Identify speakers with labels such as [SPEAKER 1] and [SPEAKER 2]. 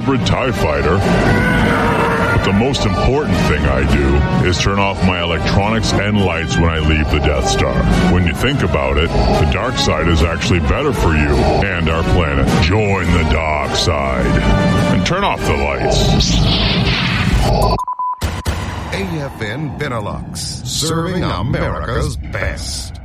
[SPEAKER 1] favorite TIE fighter. But the most important thing I do is turn off my electronics and lights when I leave the Death Star. When you think about it, the dark side is actually better for you and our planet. Join the dark side and turn off the lights.
[SPEAKER 2] AFN Benelux, serving America's best.